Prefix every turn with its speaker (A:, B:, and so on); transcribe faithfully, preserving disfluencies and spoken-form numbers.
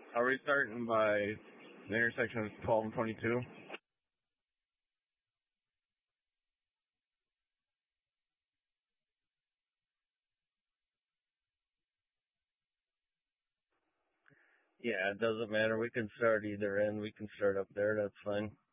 A: Are we starting by the intersection of twelve and twenty-two? Yeah, it doesn't matter. We can start either end. We can start up there. That's fine.